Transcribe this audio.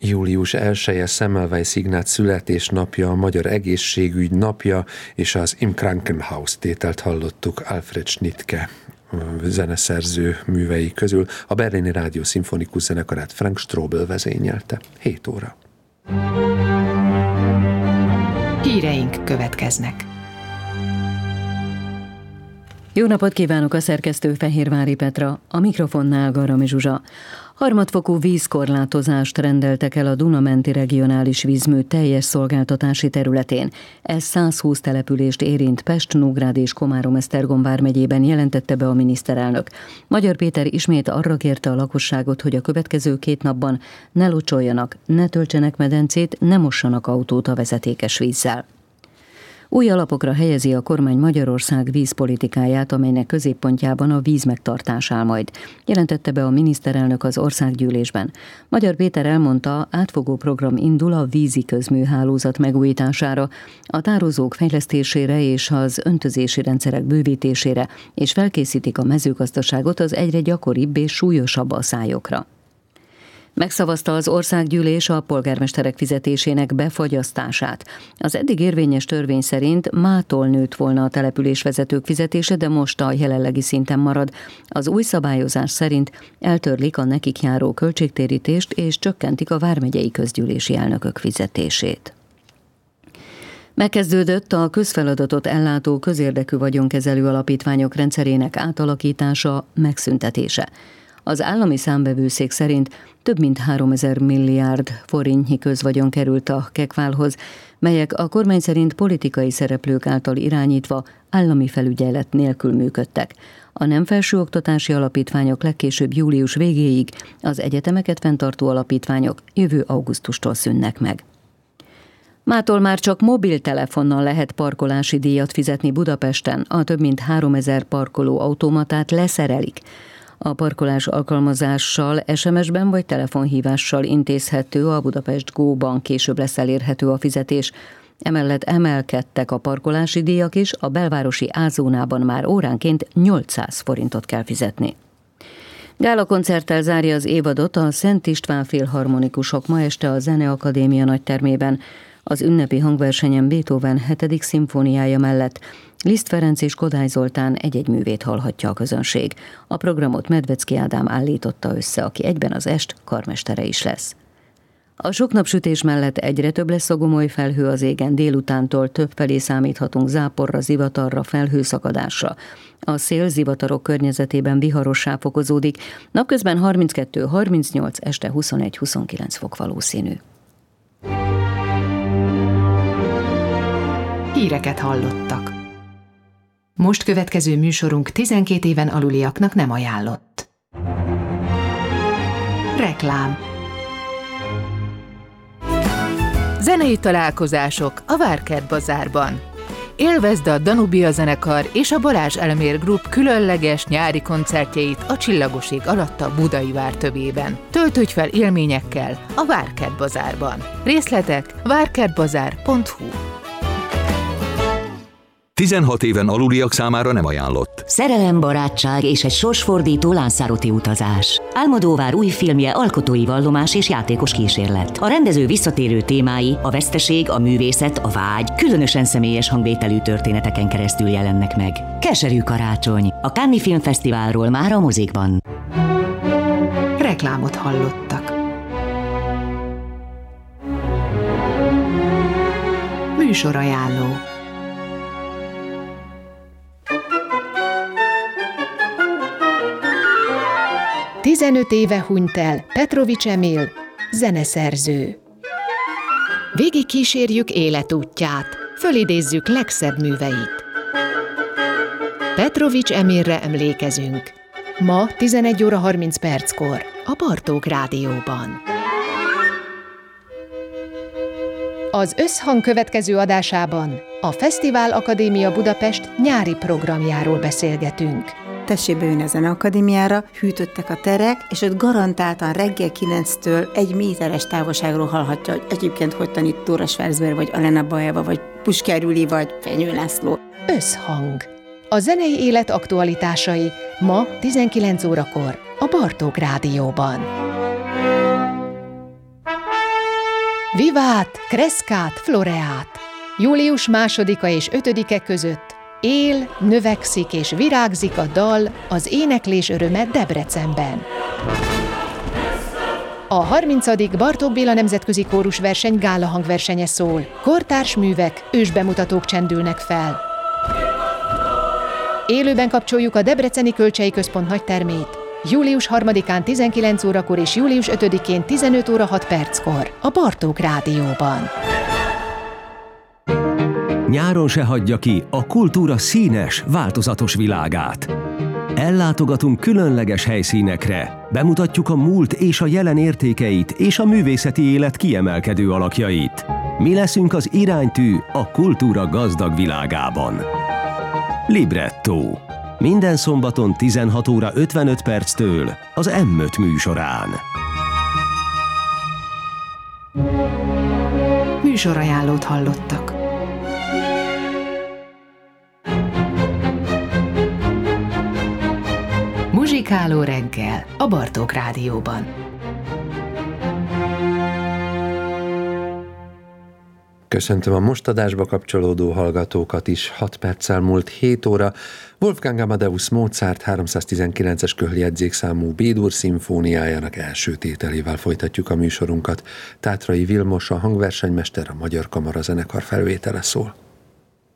Július 1-e Semmelweis Ignác születésnapja, a Magyar Egészségügy napja, és az Im Krankenhaus tételt hallottuk Alfred Schnittke zeneszerző művei közül. A Berlini Rádió Szimfonikus Zenekarát Frank Strobel vezényelte. 7 óra. Híreink következnek. Jó napot kívánok, a szerkesztő Fehérvári Petra, a mikrofonnál Garami Zsuzsa. Harmadfokú vízkorlátozást rendeltek el a Duna-menti regionális vízmű teljes szolgáltatási területén. Ez 120 települést érint Pest, Nógrád és Komárom-Esztergom vármegyében, jelentette be a miniszterelnök. Magyar Péter ismét arra kérte a lakosságot, hogy a következő 2 napban ne locsoljanak, ne töltsenek medencét, ne mossanak autót a vezetékes vízzel. Új alapokra helyezi a kormány Magyarország vízpolitikáját, amelynek középpontjában a vízmegtartás áll majd, jelentette be a miniszterelnök az országgyűlésben. Magyar Péter elmondta, átfogó program indul a vízi közműhálózat megújítására, a tározók fejlesztésére és az öntözési rendszerek bővítésére, és felkészítik a mezőgazdaságot az egyre gyakoribb és súlyosabb aszályokra. Megszavazta az országgyűlés a polgármesterek fizetésének befagyasztását. Az eddig érvényes törvény szerint mától nőtt volna a településvezetők fizetése, de most a jelenlegi szinten marad. Az új szabályozás szerint eltörlik a nekik járó költségtérítést és csökkentik a vármegyei közgyűlési elnökök fizetését. Megkezdődött a közfeladatot ellátó közérdekű vagyonkezelő alapítványok rendszerének átalakítása, megszüntetése. Az állami számvevőszék szerint több mint 3000 milliárd forintnyi közvagyon került a KEKVÁL-hoz, melyek a kormány szerint politikai szereplők által irányítva állami felügyelet nélkül működtek. A nem felsőoktatási alapítványok legkésőbb július végéig, az egyetemeket fenntartó alapítványok jövő augusztustól szűnnek meg. Mától már csak mobiltelefonnal lehet parkolási díjat fizetni Budapesten, a több mint 3000 parkoló automatát leszerelik. A parkolás alkalmazással, SMS-ben vagy telefonhívással intézhető, a Budapest Go-ban később lesz elérhető a fizetés. Emellett emelkedtek a parkolási díjak is, a belvárosi A-zónában már óránként 800 forintot kell fizetni. Gálakoncerttel zárja az évadot a Szent István Filharmonikusok ma este a Zeneakadémia nagytermében. Az ünnepi hangversenyen Beethoven 7. szimfóniája mellett Liszt Ferenc és Kodály Zoltán egy-egy művét hallhatja a közönség. A programot Medvecki Ádám állította össze, aki egyben az est karmestere is lesz. A sok napsütés mellett egyre több lesz a gomoly felhő az égen, délutántól többfelé számíthatunk záporra, zivatarra, felhőszakadásra. A szél zivatarok környezetében viharossá fokozódik, napközben 32-38, este 21-29 fok valószínű. Híreket hallottak. Most következő műsorunk 12 éven aluliaknak nem ajánlott. Reklám. Zenei találkozások a Várkert Bazárban. Élvezd a Danubia zenekar és a Balázs Elmér Group különleges nyári koncertjeit a Csillagos ég alatt a Budai Vár tövében. Töltődj fel élményekkel a Várkert Bazárban. Részletek várkertbazár.hu. 16 éven aluliak számára nem ajánlott. Szerelem, barátság és egy sorsfordító Lanzarote utazás. Almodóvár új filmje alkotói vallomás és játékos kísérlet. A rendező visszatérő témái, a veszteség, a művészet, a vágy, különösen személyes hangvételű történeteken keresztül jelennek meg. Keserű karácsony. A Cannes Filmfesztiválról már a mozikban. Reklámot hallottak. Műsorajánló. Tizenöt éve hunyt el Petrovics Emil, zeneszerző. Végig kísérjük életútját, fölidézzük legszebb műveit. Petrovics Emilre emlékezünk. Ma 11 óra 30 perckor a Bartók Rádióban. Az Összhang következő adásában a Fesztivál Akadémia Budapest nyári programjáról beszélgetünk. Tessék bejönni a Zeneakadémiára, hűtöttek a terek, és ott garantáltan reggel 9-től 1 méteres távolságról hallhatja, hogy egyébként hogy tanít Tóra Schwarzberg, vagy Alena Bajeva, vagy Puskár Júli, vagy Fenyő László. Összhang. A zenei élet aktualitásai ma 19 órakor a Bartók Rádióban. Vivát, Crescat, Floreat. Július 2-a és 5-e között él, növekszik és virágzik a dal, az éneklés öröme Debrecenben. A 30. Bartók Béla Nemzetközi Kórusverseny gála hangversenye szól. Kortárs művek, ősbemutatók csendülnek fel. Élőben kapcsoljuk a Debreceni Kölcsei Központ nagytermét. Július 3-án 19 órakor és július 5-én 15 óra 6 perckor a Bartók Rádióban. Nyáron se hagyja ki a kultúra színes, változatos világát. Ellátogatunk különleges helyszínekre, bemutatjuk a múlt és a jelen értékeit és a művészeti élet kiemelkedő alakjait. Mi leszünk az iránytű a kultúra gazdag világában. Libretto. Minden szombaton 16 óra 55 perctől az M5 műsorán. Műsorajánlót hallottak. Muzsikáló reggel a Bartók Rádióban. Köszöntöm a most adásba kapcsolódó hallgatókat is. 6 perccel múlt 7 óra. Wolfgang Amadeus Mozart 319-es köhljegyzékszámú B-dur szimfóniájának első tételével folytatjuk a műsorunkat. Tátrai Vilmos, a hangversenymester, a Magyar Kamarazenekar felvétele szól.